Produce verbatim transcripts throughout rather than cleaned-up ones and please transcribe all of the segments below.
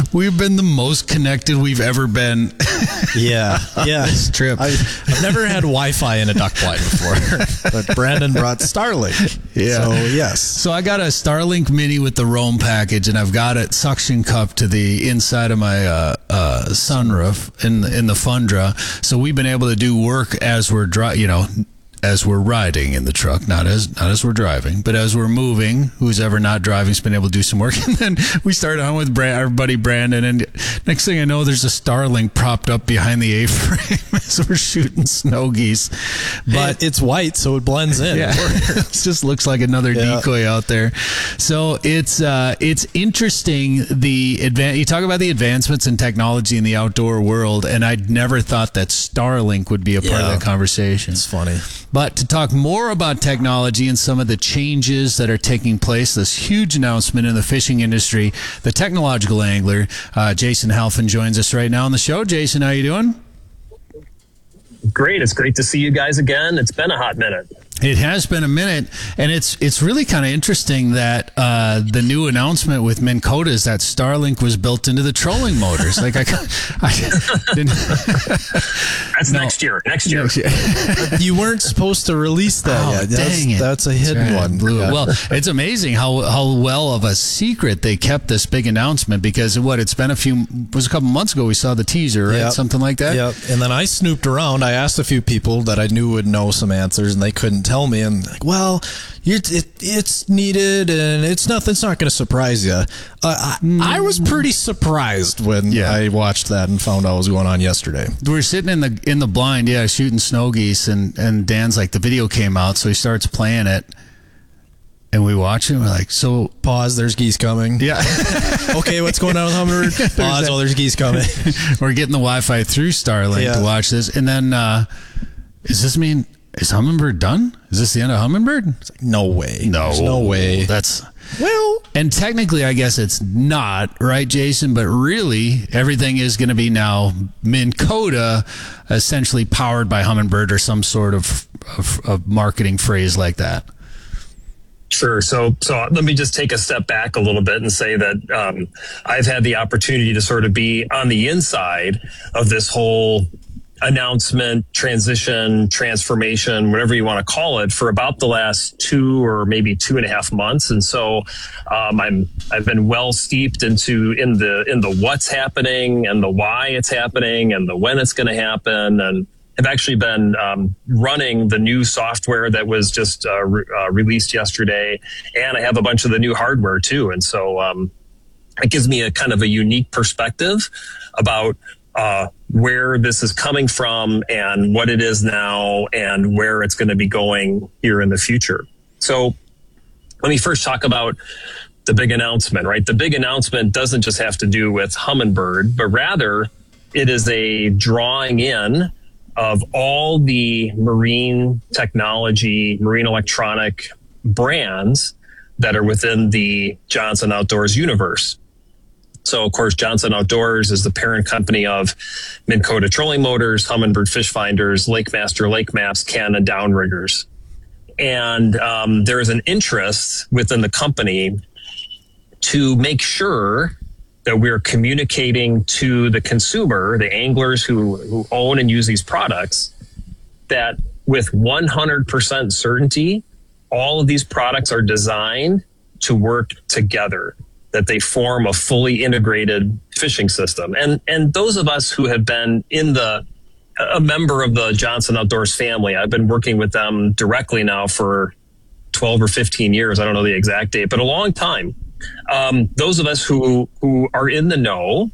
We've been the most connected we've ever been. Yeah, yeah. This trip. I, I've never had Wi-Fi in a duck blind before, but Brandon brought Starlink. Yeah. So, yes. So I got a Starlink Mini with the Roam package, and I've got it suction cupped to the inside of my uh, uh, sunroof in the, in the Fundra. So we've been able to do work as we're dri- you know, as we're riding in the truck, not as not as we're driving, but as we're moving. Who's ever not driving has been able to do some work. And then we started on with Brand, our buddy Brandon, and next thing I know, there's a Starlink propped up behind the A-frame as we're shooting snow geese. But It- it's white, so it blends in. yeah, it just looks like another Yeah. decoy out there. So it's uh, it's interesting. The advan- you talk about the advancements in technology in the outdoor world, and I'd never thought that Starlink would be a part of Yeah. that conversation. It's funny. But to talk more about technology and some of the changes that are taking place, this huge announcement in the fishing industry, the technological angler, uh, Jason Halfin joins us right now on the show. Jason, how you doing? Great. It's great to see you guys again. It's been a hot minute. It has been a minute, and it's it's really kind of interesting that uh, the new announcement with Minn Kota is that Starlink was built into the trolling motors. Like I, I didn't. That's No. next year. Next year. You weren't supposed to release that Oh, yet. That's, dang it. that's a hidden That's right. one. Blew it. Yeah. Well, it's amazing how, how well of a secret they kept this big announcement, because what it's been a few it was a couple months ago we saw the teaser, right? Yep. Something like that. Yep. And then I snooped around. I asked a few people that I knew would know some answers, and they couldn't tell me. And like, well, it, it, it's needed, and it's nothing. It's not going to surprise you. Uh, I, I was pretty surprised when Yeah. I watched that and found out what was going on yesterday. We were sitting in the in the blind, yeah, shooting snow geese, and, and Dan's like, the video came out, so he starts playing it, and we watch it, and we're like, so Pause. There's geese coming. yeah. Okay, what's going on with Hummingbird? Pause. that. Oh, there's geese coming. We're getting the Wi-Fi through Starlink Yeah. to watch this, and then uh, does this mean is Hummingbird done? Is this the end of Hummingbird? It's like, No way. no, There's no way. That's Well, and technically, I guess it's not right, Jason. But really, everything is going to be now Minn Kota, essentially powered by Hummingbird or some sort of, of, of marketing phrase like that. Sure. So, so let me just take a step back a little bit and say that um, I've had the opportunity to sort of be on the inside of this whole announcement, transition, transformation, whatever you want to call it, for about the last two or maybe two and a half months. And so um, I'm I've been well steeped into in the in the what's happening and the why it's happening and the when it's going to happen, and have actually been um, running the new software that was just uh, re- uh, released yesterday, and I have a bunch of the new hardware too. And so um, it gives me a kind of a unique perspective about uh, where this is coming from and what it is now and where it's going to be going here in the future. So let me first talk about the big announcement, right? The big announcement doesn't just have to do with Hummingbird, but rather it is a drawing in of all the marine technology, marine electronic brands that are within the Johnson Outdoors universe. So, of course, Johnson Outdoors is the parent company of Minn Kota trolling motors, Humminbird fish finders, LakeMaster lake maps, Cannon downriggers. And um, there is an interest within the company to make sure that we're communicating to the consumer, the anglers who, who own and use these products, that with one hundred percent certainty, all of these products are designed to work together, that they form a fully integrated fishing system. And and those of us who have been in the a member of the Johnson Outdoors family, I've been working with them directly now for twelve or fifteen years. I don't know the exact date, but a long time. Um, those of us who who are in the know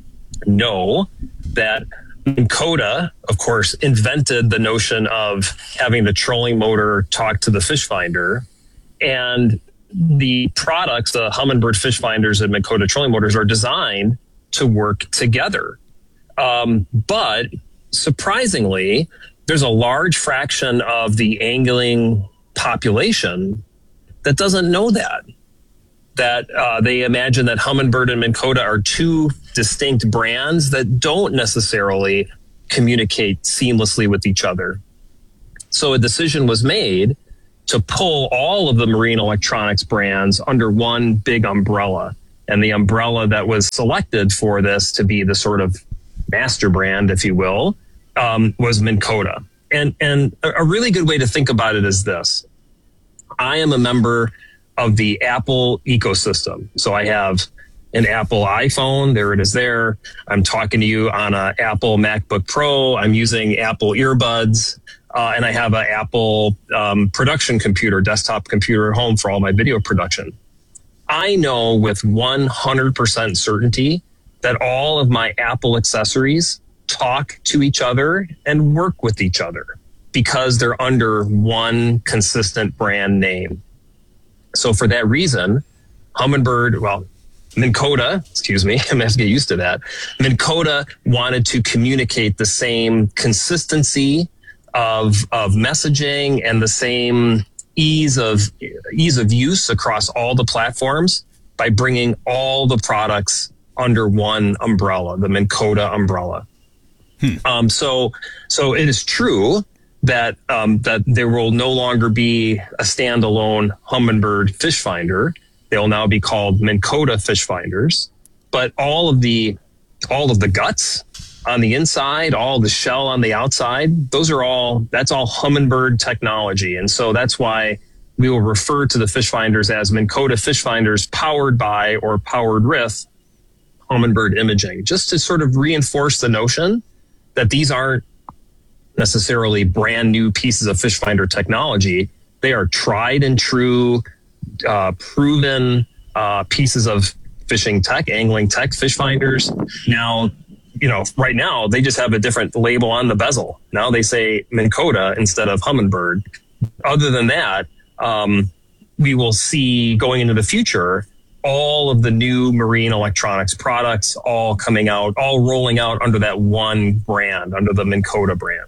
know that Minn Kota, of course, invented the notion of having the trolling motor talk to the fish finder, and the products, the Humminbird fish finders and Minn Kota trolling motors, are designed to work together. Um, but surprisingly, there's a large fraction of the angling population that doesn't know that. That uh, they imagine that Humminbird and Minn Kota are two distinct brands that don't necessarily communicate seamlessly with each other. So a decision was made to pull all of the marine electronics brands under one big umbrella. And the umbrella that was selected for this to be the sort of master brand, if you will, um, was Minn Kota. And, and a really good way to think about it is this. I am a member of the Apple ecosystem. So I have an Apple iPhone. There it is there. I'm talking to you on a Apple MacBook Pro. I'm using Apple earbuds. Uh, and I have an Apple um, production computer, desktop computer at home for all my video production. I know with one hundred percent certainty that all of my Apple accessories talk to each other and work with each other because they're under one consistent brand name. So for that reason, Humminbird, well, Minn Kota, excuse me, I'm going to have to get used to that. Minn Kota wanted to communicate the same consistency of of messaging and the same ease of ease of use across all the platforms by bringing all the products under one umbrella, the Minn Kota umbrella. Hmm. Um, so, so it is true that um, that there will no longer be a standalone Humminbird fish finder. They will now be called Minn Kota fish finders. But all of the all of the guts on the inside, all the shell on the outside, those are all, that's all Humminbird technology. And so that's why we will refer to the fish finders as Minn Kota fish finders powered by or powered with Humminbird imaging, just to sort of reinforce the notion that these aren't necessarily brand new pieces of fish finder technology. They are tried and true, uh, proven uh, pieces of fishing tech, angling tech, fish finders. Now, you know, right now they just have a different label on the bezel. Now they say Minn Kota instead of Humminbird. Other than that, um, we will see going into the future all of the new marine electronics products all coming out, all rolling out under that one brand, under the Minn Kota brand.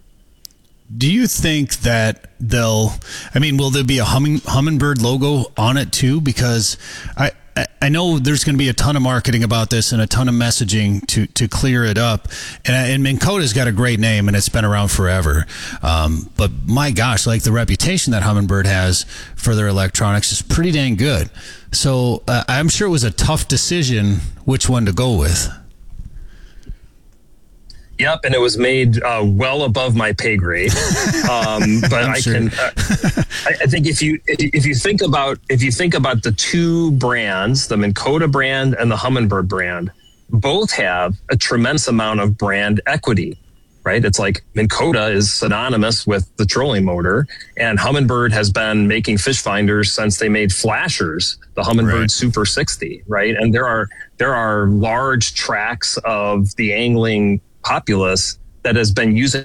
Do you think that they'll, I mean, will there be a humming, Humminbird logo on it too? Because I, I know there's going to be a ton of marketing about this and a ton of messaging to, to clear it up. And, and Minn Kota's got a great name and it's been around forever. Um, but my gosh, like the reputation that Humminbird has for their electronics is pretty dang good. So uh, I'm sure it was a tough decision which one to go with. Yep, and it was made uh, well above my pay grade. Um, but I sure. can, uh, I, I think if you if you think about if you think about the two brands, the Minn Kota brand and the Humminbird brand, both have a tremendous amount of brand equity, right? It's like Minn Kota is synonymous with the trolling motor, and Humminbird has been making fish finders since they made flashers, the Humminbird right. Super sixty, right? And there are there are large tracts of the angling populace that has been using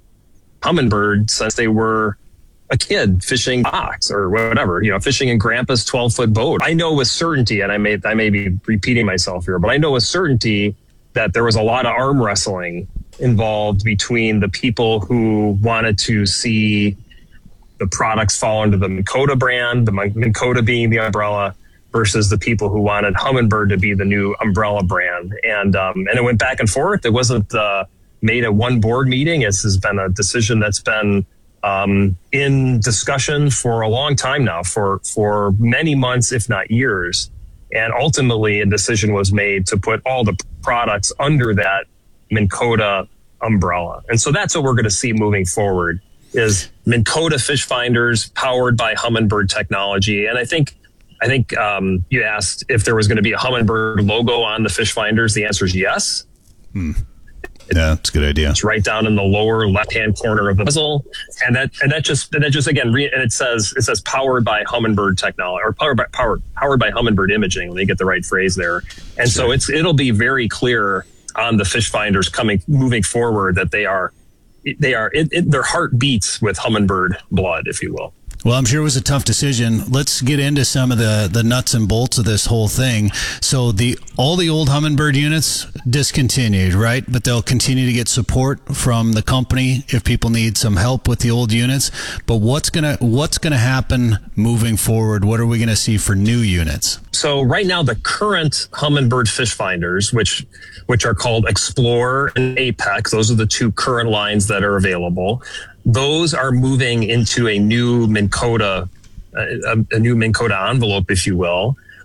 Humminbird since they were a kid fishing box or whatever, you know, fishing in grandpa's twelve foot boat. I know with certainty, and I may, I may be repeating myself here, but I know with certainty that there was a lot of arm wrestling involved between the people who wanted to see the products fall under the Minn Kota brand, the Minn Kota being the umbrella, versus the people who wanted Humminbird to be the new umbrella brand. And um, and it went back and forth. It wasn't uh, made at one board meeting. This has been a decision that's been um, in discussion for a long time now, for, for many months, if not years. And ultimately, a decision was made to put all the products under that Minn Kota umbrella. And so that's what we're going to see moving forward, is Minn Kota fish finders powered by Humminbird technology. And I think I think um, you asked if there was going to be a Humminbird logo on the fish finders. The answer is yes. Hmm. Yeah, that's a good idea. It's right down in the lower left-hand corner of the bezel, and that and that just and that just again, re, and it says it says powered by Humminbird technology, or powered by powered powered by Humminbird imaging. Let me get the right phrase there. And sure. so it's it'll be very clear on the fish finders coming moving forward that they are they are it, it, their heart beats with Humminbird blood, if you will. Well, I'm sure it was a tough decision. Let's get into some of the, the nuts and bolts of this whole thing. So the all the old Humminbird units discontinued, right? But they'll continue to get support from the company if people need some help with the old units. But what's gonna what's gonna happen moving forward? What are we gonna see for new units? So right now, the current Humminbird fish finders, which which are called Explorer and Apex, those are the two current lines that are available. Those are moving into a new Minn Kota, a, a new Minn Kota envelope, if you will.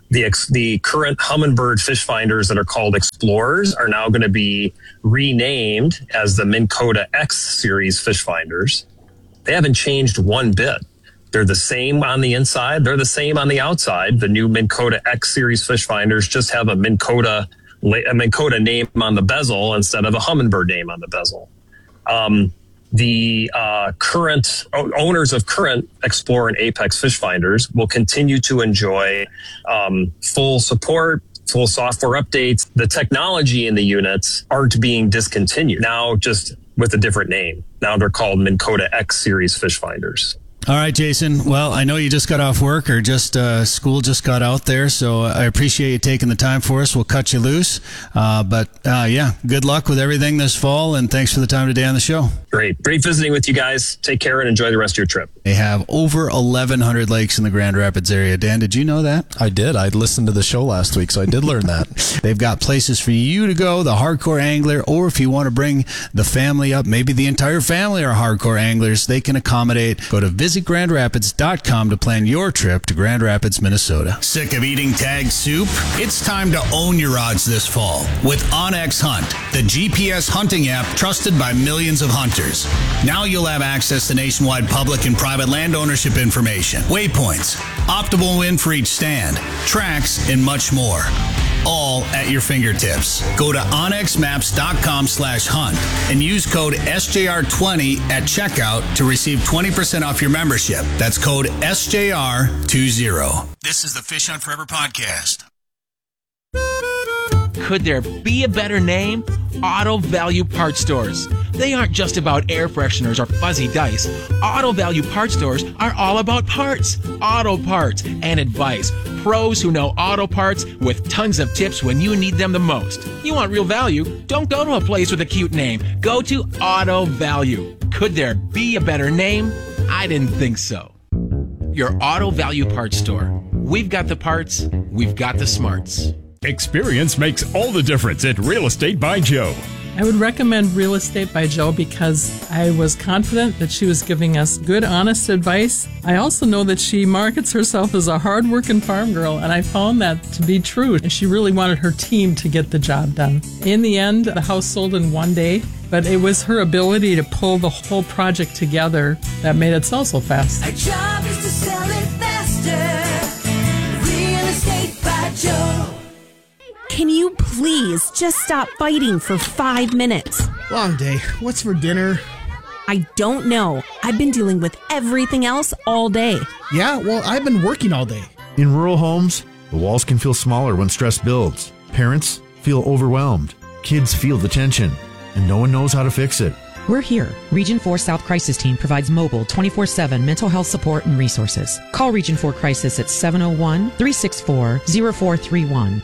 the ex, the current Humminbird fish finders that are called Explorers are now going to be renamed as the Minn Kota X series fish finders. They haven't changed one bit. They're the same on the inside. They're the same on the outside. The new Minn Kota X series fish finders just have a Minn Kota, a Minn Kota name on the bezel instead of a Humminbird name on the bezel. Um, the uh, current owners of current Explorer and Apex fish finders will continue to enjoy um, full support, full software updates. The technology in the units aren't being discontinued now, just with a different name. Now they're called Minn Kota X series fish finders. All right, Jason. Well, I know you just got off work or just uh, school just got out there, so I appreciate you taking the time for us. We'll cut you loose. Uh, but, uh, yeah, good luck with everything this fall, and thanks for the time today on the show. Great. Great visiting with you guys. Take care and enjoy the rest of your trip. They have over eleven hundred lakes in the Grand Rapids area. Dan, did you know that? I did. I listened to the show last week, so I did learn that. They've got places for you to go, the hardcore angler, or if you want to bring the family up, maybe the entire family are hardcore anglers, they can accommodate. Go to visit grand rapids dot com to plan your trip to Grand Rapids, Minnesota. Sick of eating tag soup? It's time to own your odds this fall with OnX Hunt, the G P S hunting app trusted by millions of hunters. Now you'll have access to nationwide public and private land ownership information, waypoints, optimal win for each stand, tracks, and much more. All at your fingertips. Go to onx maps dot com slash hunt and use code S J R twenty at checkout to receive twenty percent off your membership. That's code S J R twenty. This is the Fish Hunt Forever podcast. Could there be a better name? Auto Value Parts Stores. They aren't just about air fresheners or fuzzy dice. Auto Value Parts Stores are all about parts, auto parts, and advice. Pros who know auto parts with tons of tips when you need them the most. You want real value? Don't go to a place with a cute name. Go to Auto Value. Could there be a better name? I didn't think so. Your Auto Value Parts Store. We've got the parts, we've got the smarts. Experience makes all the difference at Real Estate by Joe. I would recommend Real Estate by Joe because I was confident that she was giving us good, honest advice. I also know that she markets herself as a hard-working farm girl, and I found that to be true. And she really wanted her team to get the job done. In the end, the house sold in one day, but it was her ability to pull the whole project together that made it sell so fast. Our job is to sell it faster. Real Estate by Joe. Can you please just stop fighting for five minutes? Long day. What's for dinner? I don't know. I've been dealing with everything else all day. Yeah, well, I've been working all day. In rural homes, the walls can feel smaller when stress builds. Parents feel overwhelmed. Kids feel the tension, and no one knows how to fix it. We're here. Region four South Crisis Team provides mobile twenty-four seven mental health support and resources. Call Region four Crisis at seven oh one, three six four, oh four three one.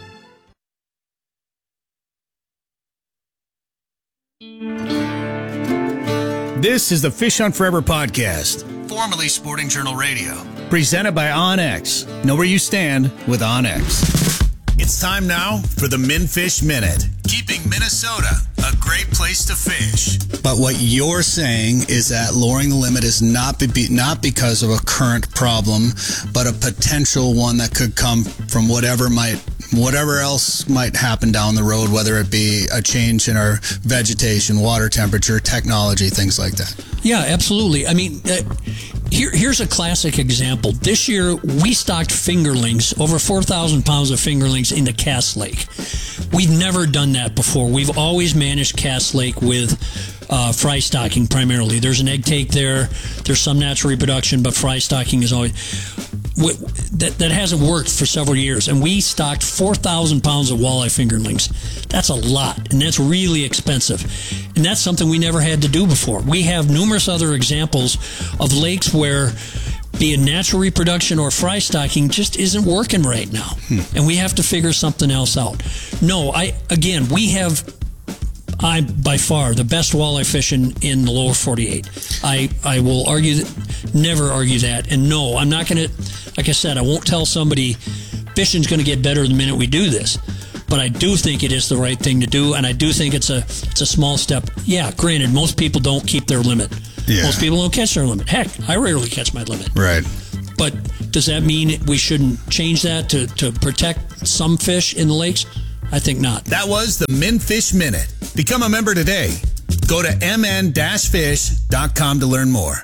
This is the Fish Hunt Forever podcast, formerly Sporting Journal Radio, presented by OnX. Know where you stand with OnX. It's time now for the MinFish Minute, keeping Minnesota a great place to fish. But what you're saying is that lowering the limit is not be, not because of a current problem, but a potential one that could come from whatever might whatever else might happen down the road, whether it be a change in our vegetation, water temperature, technology, things like that. Yeah, absolutely. I mean, uh, here, here's a classic example. This year, we stocked fingerlings, over four thousand pounds of fingerlings into Cass Lake. We've never done that before. We've always managed Cass Lake with uh, fry stocking primarily. There's an egg take there. There's some natural reproduction, but fry stocking is always... That, that hasn't worked for several years, and we stocked four thousand pounds of walleye fingerlings. That's a lot, and that's really expensive, and that's something we never had to do before. We have numerous other examples of lakes where, be it natural reproduction or fry stocking, just isn't working right now, hmm. and we have to figure something else out. No, I again, we have... I, by far, the best walleye fishing in the lower forty-eight. I, I will argue, that, never argue that. And no, I'm not going to, like I said, I won't tell somebody fishing's going to get better the minute we do this. But I do think it is the right thing to do, and I do think it's a it's a small step. Yeah, granted, most people don't keep their limit. Yeah. Most people don't catch their limit. Heck, I rarely catch my limit. Right. But Does that mean we shouldn't change that to, to protect some fish in the lakes? I think not. That was the MnFish Minute. Become a member today. Go to m n dash fish dot com to learn more.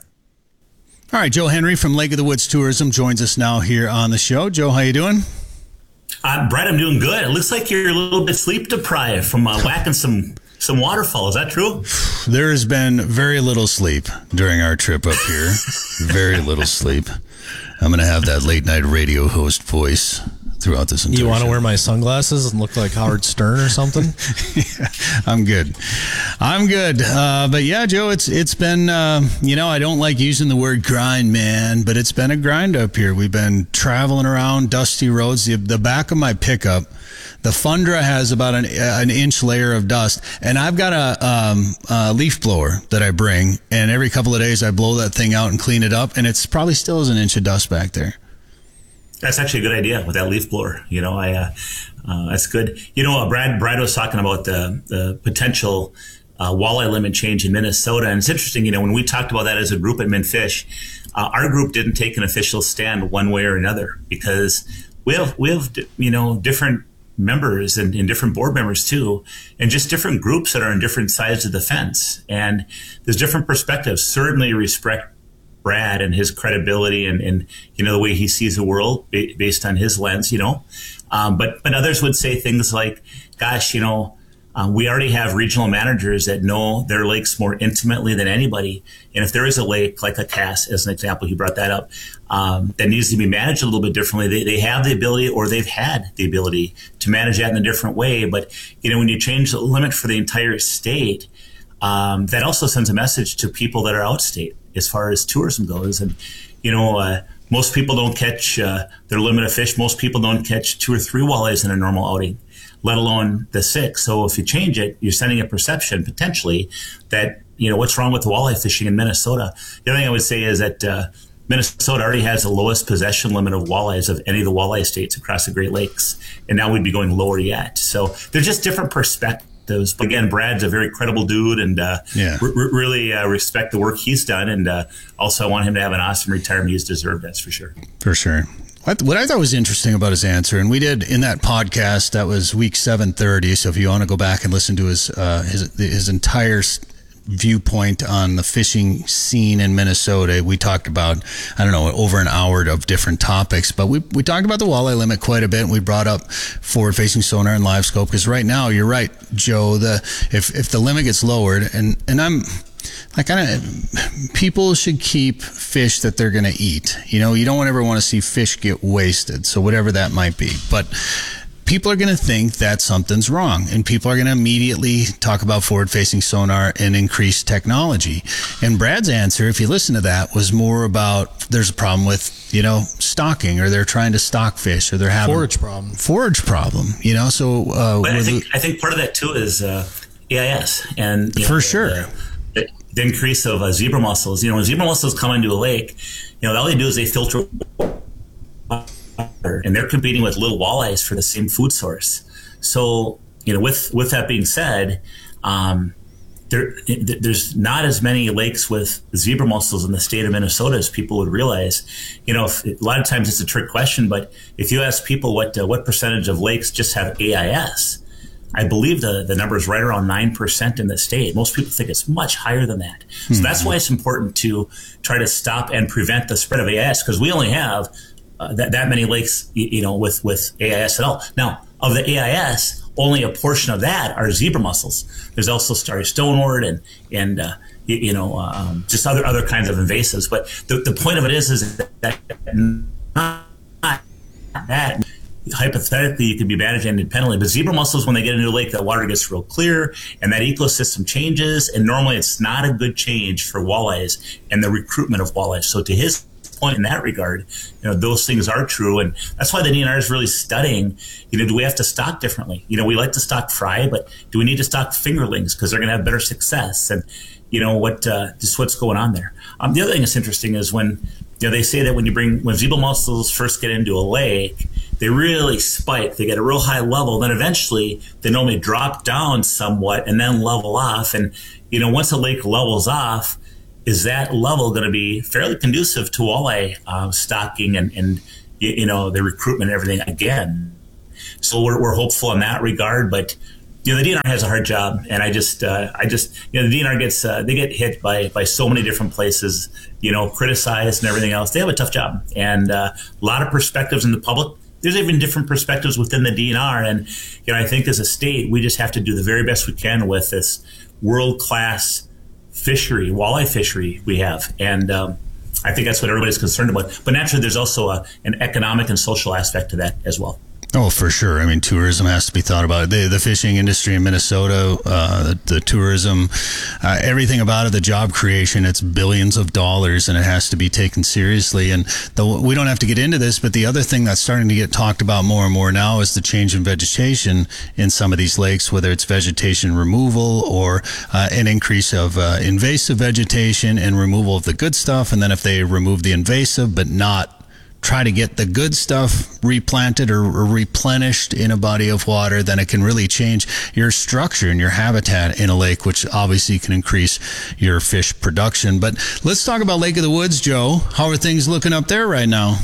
All right, Joe Henry from Lake of the Woods Tourism joins us now here on the show. Joe, how you doing? Uh, Brett, I'm doing good. It looks like you're a little bit sleep deprived from uh, whacking some some waterfall. Is that true? There has been very little sleep during our trip up here. Very little sleep. I'm going to have that late night radio host voice throughout this entire You want to show. wear my sunglasses and look like Howard Stern or something? Yeah, I'm good. I'm good. Uh, but yeah, Joe, it's it's been, uh, you know, I don't like using the word grind, man, but it's been a grind up here. We've been traveling around dusty roads. The, the back of my pickup, the Fundra has about an, an inch layer of dust, and I've got a, um, a leaf blower that I bring, and every couple of days I blow that thing out and clean it up, and it's probably still is an inch of dust back there. That's actually a good idea with that leaf blower. You know, I uh, uh, that's good. You know, uh, Brad Brad was talking about the, the potential uh, walleye limit change in Minnesota, and it's interesting. You know, when we talked about that as a group at MnFish, uh, our group didn't take an official stand one way or another because we have we have you know different members and, and different board members too, and just different groups that are on different sides of the fence, and there's different perspectives. Certainly respect Brad and his credibility and, and, you know, the way he sees the world ba- based on his lens, you know. Um, but, but others would say things like, gosh, you know, um, we already have regional managers that know their lakes more intimately than anybody. And if there is a lake, like a Cass, as an example, he brought that up, um, that needs to be managed a little bit differently, they, they have the ability, or they've had the ability to manage that in a different way. But, you know, when you change the limit for the entire state, um, that also sends a message to people that are outstate as far as tourism goes. And, you know, uh, most people don't catch uh, their limit of fish. Most people don't catch two or three walleyes in a normal outing, let alone the six. So if you change it, you're sending a perception potentially that, you know, what's wrong with walleye fishing in Minnesota? The other thing I would say is that uh, Minnesota already has the lowest possession limit of walleyes of any of the walleye states across the Great Lakes. And now we'd be going lower yet. So they're just different perspectives. But again, Brad's a very credible dude, and uh, yeah. r- r- really uh, respect the work he's done. And uh, also, I want him to have an awesome retirement. He's deserved, that's for sure. For sure. What, what I thought was interesting about his answer, and we did in that podcast, that was week seven thirty. So if you want to go back and listen to his uh, his his entire viewpoint on the fishing scene in Minnesota, we talked about, I don't know, over an hour of different topics, but we we talked about the walleye limit quite a bit, and we brought up forward facing sonar and live scope, because right now, you're right, Joe, the if if the limit gets lowered, and and I'm like, kind of, people should keep fish that they're going to eat. You know, you don't ever want to see fish get wasted, so whatever that might be, but people are going to think that something's wrong, and people are going to immediately talk about forward-facing sonar and increased technology. And Brad's answer, if you listen to that, was more about there's a problem with, you know, stocking, or they're trying to stock fish, or they're having forage problem. Forage problem, you know. So, uh, but I think I think part of that too is uh, A I S, and you know, for the, sure. The, the increase of uh, zebra mussels. You know, when zebra mussels come into a lake, you know, all they do is they filter, and they're competing with little walleyes for the same food source. So, you know, with with that being said, um, there there's not as many lakes with zebra mussels in the state of Minnesota as people would realize. You know, if, a lot of times it's a trick question, but if you ask people what uh, what percentage of lakes just have A I S, I believe the, the number is right around nine percent in the state. Most people think it's much higher than that. So mm-hmm. that's why it's important to try to stop and prevent the spread of A I S, because we only have uh, that, that many lakes, you, you know, with, with A I S at all. Now, of the A I S, only a portion of that are zebra mussels. There's also starry stonewort and, and uh, you, you know, um, just other other kinds of invasives. But the, the point of it is, is that not that hypothetically you could be managed independently, but zebra mussels, when they get into a lake, that water gets real clear and that ecosystem changes, and normally it's not a good change for walleyes and the recruitment of walleyes. So to his point in that regard, you know, those things are true, and that's why the D N R is really studying, you know, do we have to stock differently? You know, we like to stock fry, but do we need to stock fingerlings because they're going to have better success? And you know what, uh, just what's going on there. Um, the other thing that's interesting is when, you know, they say that when you bring, when zebra mussels first get into a lake, they really spike. They get a real high level. Then eventually they normally drop down somewhat and then level off. And, you know, once a lake levels off, is that level going to be fairly conducive to walleye uh, stocking and, and, you know, the recruitment and everything again? So we're, we're hopeful in that regard, but you know, the D N R has a hard job, and I just, uh, I just, you know, the D N R gets, uh, they get hit by, by so many different places, you know, criticized and everything else. They have a tough job, and uh, a lot of perspectives in the public. There's even different perspectives within the D N R, and you know, I think as a state, we just have to do the very best we can with this world-class fishery, walleye fishery we have, and um, I think that's what everybody's concerned about. But naturally, there's also a, an economic and social aspect to that as well. Oh, for sure. I mean, tourism has to be thought about. The, the fishing industry in Minnesota, uh, the, the tourism, uh, everything about it, the job creation, it's billions of dollars, and it has to be taken seriously. And the, we don't have to get into this, but the other thing that's starting to get talked about more and more now is the change in vegetation in some of these lakes, whether it's vegetation removal or uh, an increase of uh, invasive vegetation and removal of the good stuff. And then if they remove the invasive but not try to get the good stuff replanted or, or replenished in a body of water, then it can really change your structure and your habitat in a lake, which obviously can increase your fish production. But let's talk about Lake of the Woods, Joe. How are things looking up there right now?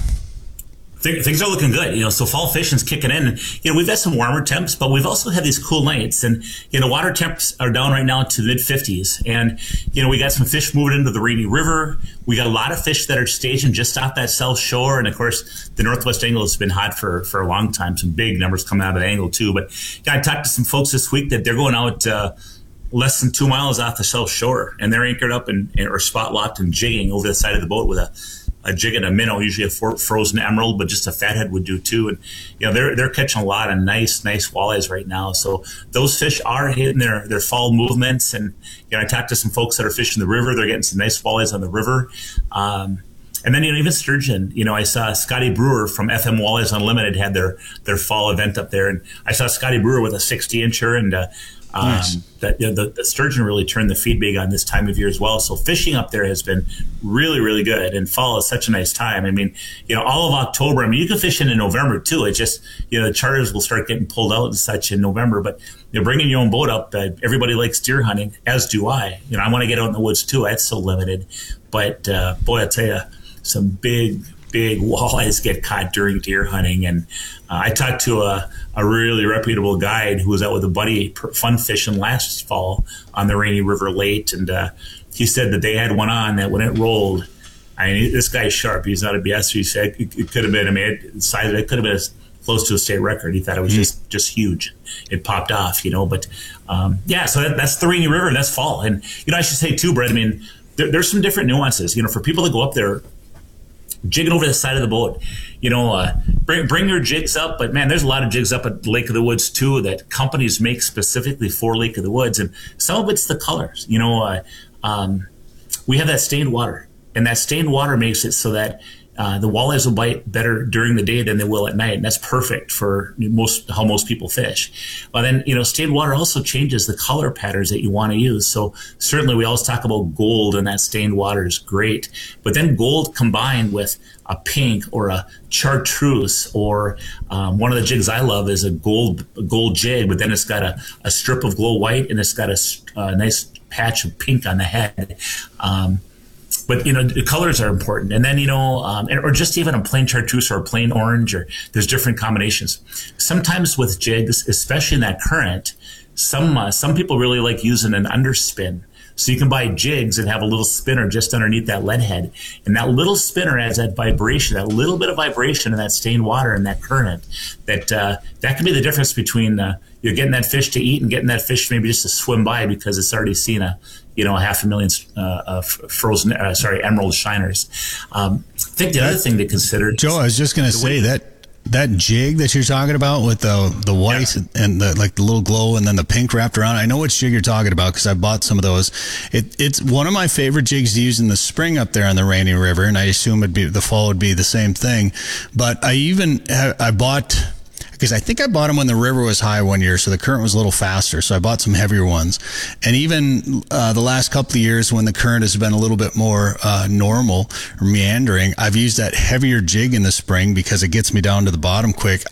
Things are looking good, you know, so fall fishing's kicking in. And, you know, we've had some warmer temps, but we've also had these cool nights. And, you know, water temps are down right now to mid fifties. And, you know, we got some fish moving into the Rainy River. We got a lot of fish that are staging just off that south shore. And, of course, the Northwest Angle has been hot for, for a long time. Some big numbers coming out of the angle, too. But yeah, I talked to some folks this week that they're going out uh, less than two miles off the south shore. And they're anchored up and or spot locked and jigging over the side of the boat with a a jig and a minnow, usually a for, frozen emerald, but just a fathead would do too. And, you know, they're, they're catching a lot of nice, nice walleyes right now. So those fish are hitting their, their fall movements. And, you know, I talked to some folks that are fishing the river. They're getting some nice walleyes on the river. Um, and then, you know, even sturgeon, you know, I saw Scotty Brewer from F M Walleyes Unlimited had their, their fall event up there. And I saw Scotty Brewer with a sixty incher and, uh, Um, nice. that, you know, the, the sturgeon really turned the feed big on this time of year as well. So fishing up there has been really, really good. And fall is such a nice time. I mean, you know, all of October, I mean, you can fish in in November too. It just, you know, the charters will start getting pulled out and such in November. But, you know, bringing your own boat up, uh, everybody likes deer hunting, as do I. You know, I want to get out in the woods too. That's so limited. But, uh, boy, I tell you, some big, big walleyes get caught during deer hunting. And uh, I talked to a, a really reputable guide who was out with a buddy fun fishing last fall on the Rainy River late. And uh, he said that they had one on that when it rolled, I mean, this guy's sharp. He's not a B S. He said it, it could have been, I mean, it, size, it could have been as close to a state record. He thought it was mm-hmm. just, just huge. It popped off, you know. But um, yeah, so that, that's the Rainy River. That's fall. And, you know, I should say too, Brett, I mean, there, there's some different nuances, you know, for people that go up there, jigging over the side of the boat, you know, uh, bring bring your jigs up. But man, there's a lot of jigs up at Lake of the Woods too that companies make specifically for Lake of the Woods, and some of it's the colors. You know, uh, um, we have that stained water, and that stained water makes it so that uh, the walleyes will bite better during the day than they will at night, and that's perfect for most how most people fish. But then, you know, stained water also changes the color patterns that you want to use. So certainly we always talk about gold, and that stained water is great. But then gold combined with a pink or a chartreuse, or um, one of the jigs I love is a gold a gold jig, but then it's got a, a strip of glow white and it's got a, a nice patch of pink on the head. Um, But, you know, the colors are important. And then, you know, um, or just even a plain chartreuse or a plain orange, or there's different combinations. Sometimes with jigs, especially in that current, some uh, some people really like using an underspin. So you can buy jigs and have a little spinner just underneath that lead head. And that little spinner adds that vibration, that little bit of vibration in that stained water and that current. That uh, that can be the difference between uh, you're getting that fish to eat and getting that fish maybe just to swim by because it's already seen a, you know, a half a million uh, of frozen, uh, sorry, emerald shiners. Um, I think the other thing to consider, Joe, I was just going to say that that jig that you're talking about with the the white yeah. and the like the little glow and then the pink wrapped around. I know which jig you're talking about because I bought some of those. It, it's one of my favorite jigs to use in the spring up there on the Rainy River, and I assume it'd be the fall would be the same thing. But I even I bought. Because I think I bought them when the river was high one year, so the current was a little faster. So I bought some heavier ones. And even uh, the last couple of years when the current has been a little bit more uh, normal or meandering, I've used that heavier jig in the spring because it gets me down to the bottom quick. I've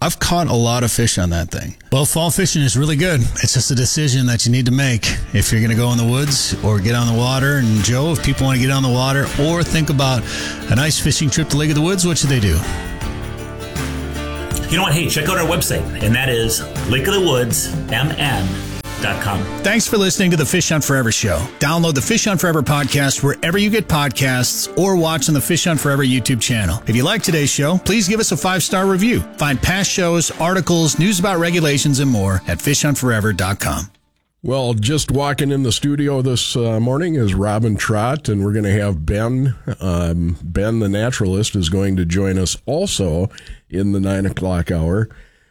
I've caught a lot of fish on that thing. Well, fall fishing is really good. It's just a decision that you need to make if you're going to go in the woods or get on the water. And Joe, if people want to get on the water or think about a nice fishing trip to Lake of the Woods, what should they do? You know what? Hey, check out our website, and that is lake of the woods m n dot com. Thanks for listening to the Fish Hunt Forever show. Download the Fish Hunt Forever podcast wherever you get podcasts or watch on the Fish Hunt Forever YouTube channel. If you like today's show, please give us a five-star review. Find past shows, articles, news about regulations, and more at fish hunt forever dot com. Well, just walking in the studio this uh, morning is Robin Trott, and we're going to have Ben. Um, Ben, the naturalist, is going to join us also in the nine o'clock hour.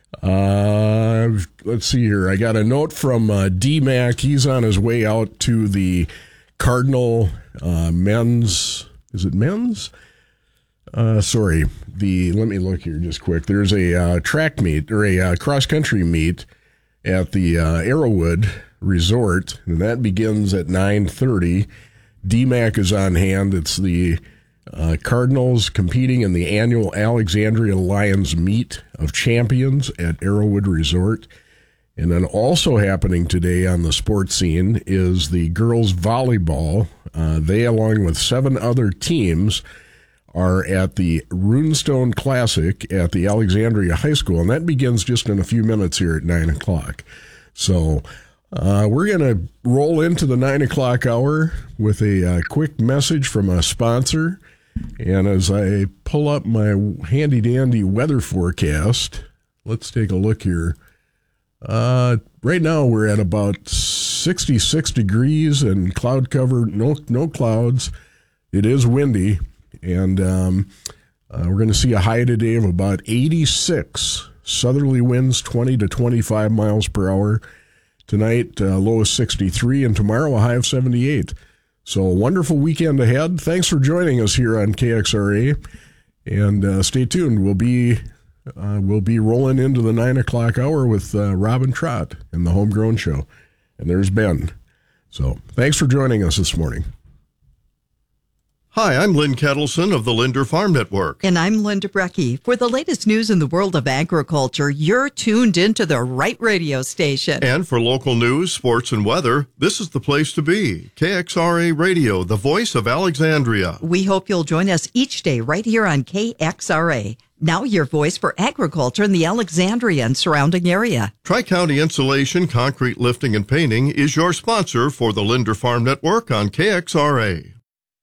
Uh, let's see here. I got a note from uh, D-Mac. He's on his way out to the Cardinal uh, men's. Is it men's? Uh, sorry. The let me look here just quick. There's a uh, track meet or a uh, cross country meet at the uh, Arrowwood Resort, and that begins at nine thirty. D-Mac is on hand. It's the uh, Cardinals competing in the annual Alexandria Lions Meet of Champions at Arrowwood Resort. And then also happening today on the sports scene is the girls volleyball. Uh, they, along with seven other teams, are at the Runestone Classic at the Alexandria High School, and that begins just in a few minutes here at nine o'clock. So uh, we're going to roll into the nine o'clock hour with a uh, quick message from a sponsor. And as I pull up my handy-dandy weather forecast, let's take a look here. Uh, right now we're at about sixty-six degrees and cloud cover, no no clouds. It is windy, and um, uh, we're going to see a high today of about eighty-six. Southerly winds twenty to twenty-five miles per hour. Tonight, uh, low of sixty-three, and tomorrow a high of seventy-eight. So a wonderful weekend ahead. Thanks for joining us here on K X R A, and uh, stay tuned. We'll be uh, we'll be rolling into the nine o'clock hour with uh, Robin Trott and the Homegrown Show, and there's Ben. So thanks for joining us this morning. Hi, I'm Lynn Kettleson of the Linder Farm Network. And I'm Linda Brecky. For the latest news in the world of agriculture, you're tuned into the right radio station. And for local news, sports, and weather, this is the place to be. K X R A Radio, the voice of Alexandria. We hope you'll join us each day right here on K X R A. Now your voice for agriculture in the Alexandria and surrounding area. Tri-County Insulation, Concrete Lifting, and Painting is your sponsor for the Linder Farm Network on K X R A.